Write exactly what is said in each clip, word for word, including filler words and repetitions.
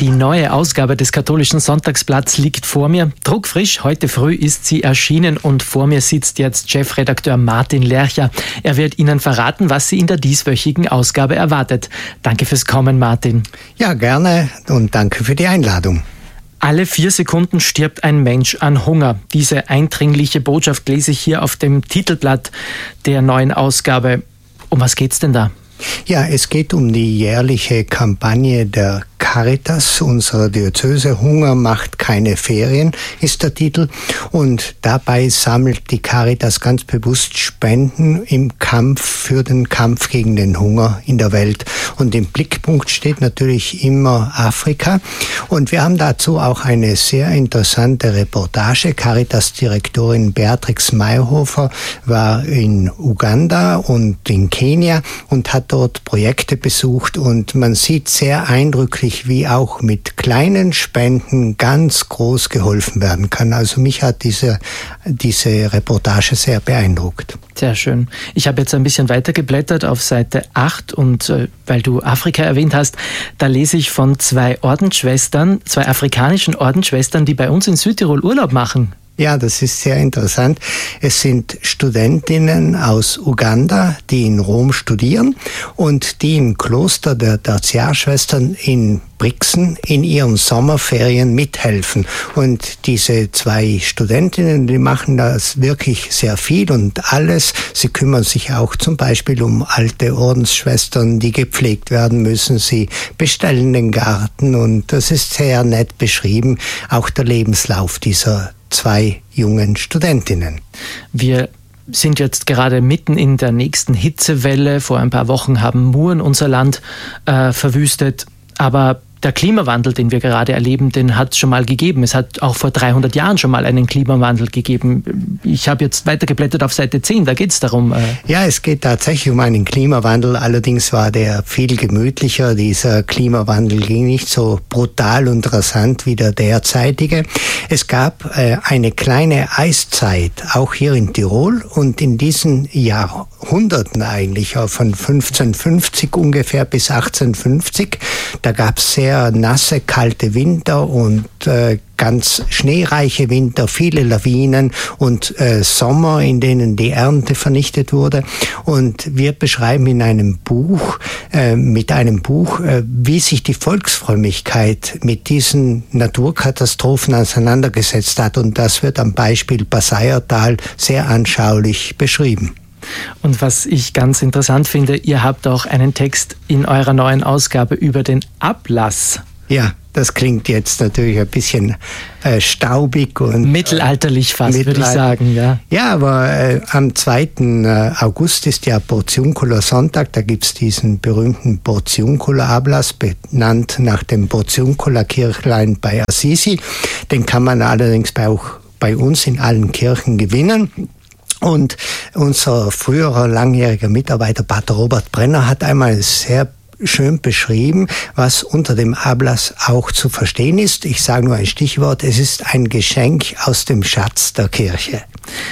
Die neue Ausgabe des Katholischen Sonntagsblatts liegt vor mir. Druckfrisch, heute früh ist sie erschienen und vor mir sitzt jetzt Chefredakteur Martin Lercher. Er wird Ihnen verraten, was Sie in der dieswöchigen Ausgabe erwartet. Danke fürs Kommen, Martin. Ja, gerne und danke für die Einladung. Alle vier Sekunden stirbt ein Mensch an Hunger. Diese eindringliche Botschaft lese ich hier auf dem Titelblatt der neuen Ausgabe. Um was geht's denn da? Ja, es geht um die jährliche Kampagne der Caritas unserer Diözese. Hunger macht keine Ferien, ist der Titel. Und dabei sammelt die Caritas ganz bewusst Spenden im Kampf für den Kampf gegen den Hunger in der Welt. Und im Blickpunkt steht natürlich immer Afrika. Und wir haben dazu auch eine sehr interessante Reportage. Caritas-Direktorin Beatrix Mayhofer war in Uganda und in Kenia und hat dort Projekte besucht. Und man sieht sehr eindrücklich, wie auch mit kleinen Spenden ganz groß geholfen werden kann. Also mich hat diese, diese Reportage sehr beeindruckt. Sehr schön. Ich habe jetzt ein bisschen weiter geblättert auf Seite acht und äh, weil du Afrika erwähnt hast, da lese ich von zwei Ordensschwestern, zwei afrikanischen Ordensschwestern, die bei uns in Südtirol Urlaub machen. Ja, das ist sehr interessant. Es sind Studentinnen aus Uganda, die in Rom studieren und die im Kloster der Tertiarschwestern in Brixen in ihren Sommerferien mithelfen. Und diese zwei Studentinnen, die machen das wirklich sehr viel und alles. Sie kümmern sich auch zum Beispiel um alte Ordensschwestern, die gepflegt werden müssen. Sie bestellen den Garten und das ist sehr nett beschrieben, auch der Lebenslauf dieser zwei jungen Studentinnen. Wir sind jetzt gerade mitten in der nächsten Hitzewelle. Vor ein paar Wochen haben Muren unser Land äh, verwüstet. Aber der Klimawandel, den wir gerade erleben, den hat es schon mal gegeben. Es hat auch vor dreihundert Jahren schon mal einen Klimawandel gegeben. Ich habe jetzt weitergeblättert auf Seite zehn, da geht es darum. Äh ja, es geht tatsächlich um einen Klimawandel. Allerdings war der viel gemütlicher. Dieser Klimawandel ging nicht so brutal und rasant wie der derzeitige. Es gab äh, eine kleine Eiszeit, auch hier in Tirol. Und in diesen Jahrhunderten eigentlich, von fünfzehnhundertfünfzig ungefähr bis achtzehnhundertfünfzig, da gab es sehr nasse, kalte Winter und äh, ganz schneereiche Winter, viele Lawinen und äh, Sommer, in denen die Ernte vernichtet wurde. Und wir beschreiben in einem Buch, äh, mit einem Buch, äh, wie sich die Volksfrömmigkeit mit diesen Naturkatastrophen auseinandergesetzt hat. Und das wird am Beispiel Passaiertal sehr anschaulich beschrieben. Und was ich ganz interessant finde, ihr habt auch einen Text in eurer neuen Ausgabe über den Ablass. Ja, das klingt jetzt natürlich ein bisschen äh, staubig und mittelalterlich fast, mittelalter- würde ich sagen. Ja, ja aber äh, am zweiten August ist ja Portiuncula-Sonntag. Da gibt es diesen berühmten Portiuncula-Ablass, benannt nach dem Portiuncula-Kirchlein bei Assisi. Den kann man allerdings bei, auch bei uns in allen Kirchen gewinnen. Und unser früherer langjähriger Mitarbeiter, Pater Robert Brenner, hat einmal sehr schön beschrieben, was unter dem Ablass auch zu verstehen ist. Ich sage nur ein Stichwort, es ist ein Geschenk aus dem Schatz der Kirche.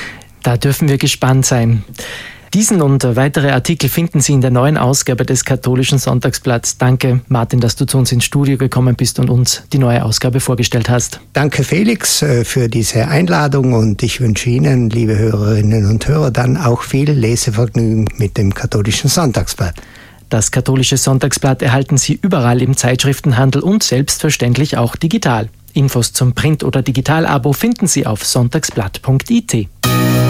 Da dürfen wir gespannt sein. Diesen und weitere Artikel finden Sie in der neuen Ausgabe des Katholischen Sonntagsblatts. Danke, Martin, dass du zu uns ins Studio gekommen bist und uns die neue Ausgabe vorgestellt hast. Danke, Felix, für diese Einladung und ich wünsche Ihnen, liebe Hörerinnen und Hörer, dann auch viel Lesevergnügen mit dem Katholischen Sonntagsblatt. Das Katholische Sonntagsblatt erhalten Sie überall im Zeitschriftenhandel und selbstverständlich auch digital. Infos zum Print- oder Digital-Abo finden Sie auf sonntagsblatt punkt I T.